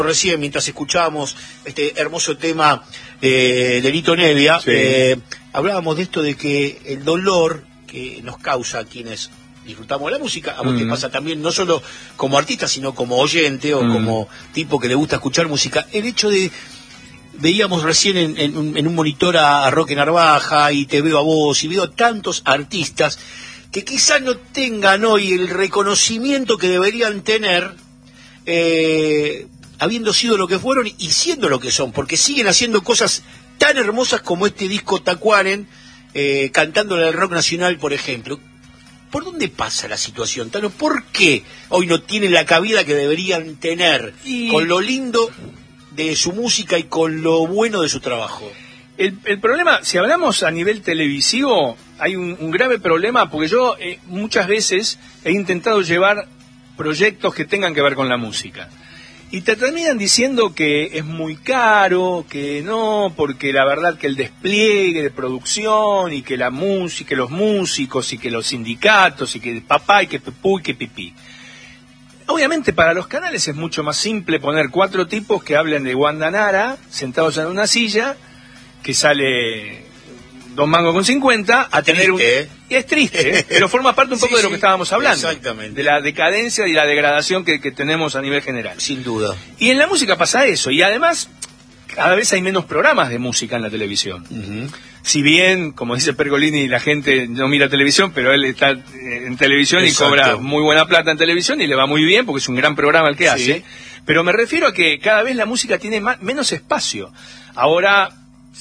Recién, mientras escuchábamos este hermoso tema de Lito Nevia, sí, hablábamos de esto de que el dolor que nos causa a quienes disfrutamos de la música, a vos te pasa también, no solo como artista, sino como oyente o como tipo que le gusta escuchar música, el hecho de... Veíamos recién en un monitor a Roque Narvaja, y te veo a vos, y veo a tantos artistas que quizás no tengan hoy el reconocimiento que deberían tener, habiendo sido lo que fueron y siendo lo que son, porque siguen haciendo cosas tan hermosas como este disco Tacuaren, cantándole al rock nacional, por ejemplo. ¿Por dónde pasa la situación, Tano? ¿Por qué hoy no tienen la cabida que deberían tener con lo lindo de su música y con lo bueno de su trabajo? El problema, si hablamos a nivel televisivo, hay un grave problema, porque yo muchas veces he intentado llevar proyectos que tengan que ver con la música. Y te terminan diciendo que es muy caro, que no, porque la verdad que el despliegue de producción, y que la música, que los músicos, y que los sindicatos, y que papá, y que pepú, y que pipí. Obviamente para los canales es mucho más simple poner 4 tipos que hablen de Wanda Nara, sentados en una silla, que sale 2 mangos con 50, a tener y es triste, pero forma parte un poco de lo que estábamos hablando. Exactamente. De la decadencia y la degradación que tenemos a nivel general. Sin duda. Y en la música pasa eso, y además cada vez hay menos programas de música en la televisión. Si bien, como dice Pergolini, la gente no mira televisión, pero él está en televisión. Exacto. Y cobra muy buena plata en televisión y le va muy bien porque es un gran programa el que hace. Pero me refiero a que cada vez la música tiene menos espacio. Ahora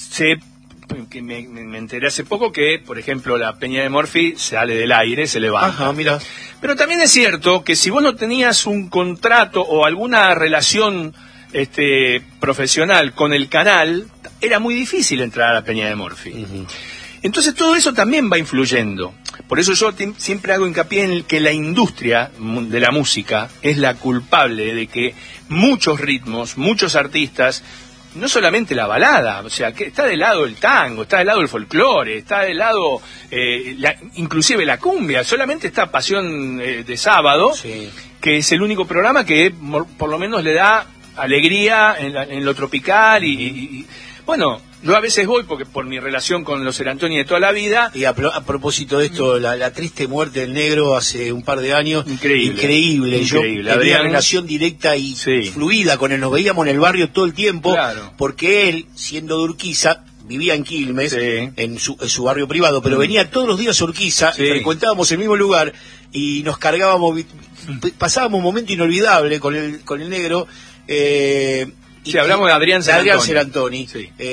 que me enteré hace poco que, por ejemplo, la Peña de Morphy sale del aire, se levanta. Ajá, mira. Pero también es cierto que si vos no tenías un contrato o alguna relación profesional con el canal, era muy difícil entrar a la Peña de Morphy. Entonces todo eso también va influyendo. Por eso yo siempre hago hincapié en que la industria de la música es la culpable de que muchos ritmos, muchos artistas, no solamente la balada, o sea, que está de lado el tango, está de lado el folclore, está de lado inclusive la cumbia, solamente está Pasión de Sábado, que es el único programa que por lo menos le da alegría en lo tropical y bueno, yo a veces voy porque por mi relación con los Serantoni de toda la vida. Y a propósito de esto, la triste muerte del negro hace un par de años. Increíble. Yo tenía relación directa y fluida con él, nos veíamos en el barrio todo el tiempo, porque él, siendo de Urquiza, vivía en Quilmes, en su barrio privado, pero venía todos los días a Urquiza, y frecuentábamos el mismo lugar, y nos cargábamos, pasábamos un momento inolvidable con el negro. Hablamos de Adrián Serantoni.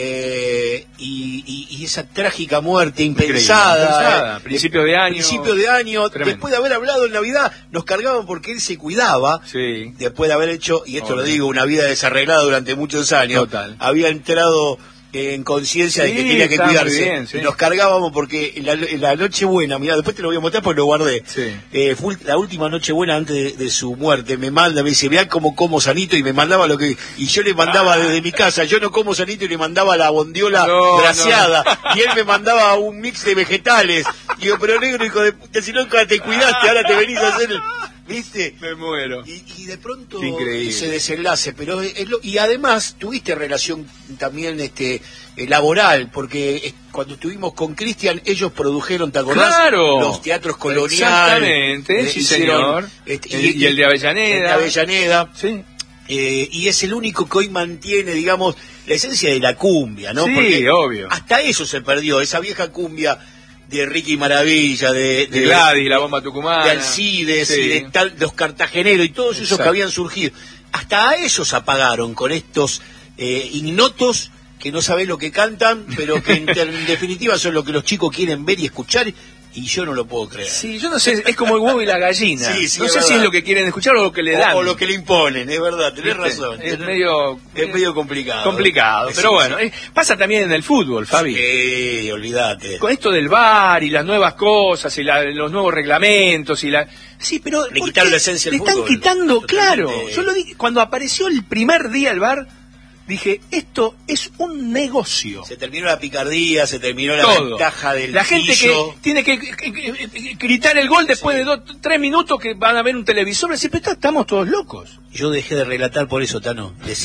Y esa trágica muerte impensada. Principio de año. Después de haber hablado en Navidad, nos cargaban porque él se cuidaba. Después de haber hecho, y esto lo digo, una vida desarreglada durante muchos años. Había entrado en conciencia de que tenía que cuidarse. Bien, y nos cargábamos porque en la Nochebuena, mirá, después te lo voy a mostrar porque lo guardé. Fue la última Nochebuena antes de su muerte. Me dice, mirá cómo como sanito, y me mandaba y yo le mandaba desde mi casa, yo no como sanito, y le mandaba la bondiola glaseada, y él me mandaba un mix de vegetales. Y digo, pero negro, hijo de puta, si nunca te cuidaste, ahora te venís a hacer ¿viste? Me muero. Y de pronto ese desenlace, pero y además tuviste relación también laboral, porque cuando estuvimos con Cristian, ellos produjeron, ¿te acordás? Claro. Los teatros coloniales. Exactamente, sí señor. Y el de Avellaneda. El de Avellaneda. Y es el único que hoy mantiene, digamos, la esencia de la cumbia, ¿no? Porque obvio. Hasta eso se perdió, esa vieja cumbia de Ricky Maravilla, de Gladys, la bomba tucumana, de Alcides, y de los cartageneros y todos esos que habían surgido. Hasta a esos apagaron con estos ignotos que no saben lo que cantan, pero que en definitiva son lo que los chicos quieren ver y escuchar, y yo no lo puedo creer. Sí, yo no sé, es como el huevo y la gallina. No sé si es lo que quieren escuchar o lo que le dan. O lo que le imponen, es verdad, tenés razón. Es medio complicado. Pero bueno, pasa también en el fútbol, Fabi. Sí, olvídate. Con esto del VAR y las nuevas cosas y los nuevos reglamentos y Sí, pero le quitaron la esencia del fútbol. Le están quitando, claro. Yo lo dije, cuando apareció el primer día el VAR, dije, esto es un negocio. Se terminó la picardía, se terminó la ventaja del la gente pillo. Que tiene que gritar el gol después de 3 minutos que van a ver un televisor, y decir, pero estamos todos locos. Yo dejé de relatar por eso, Tano.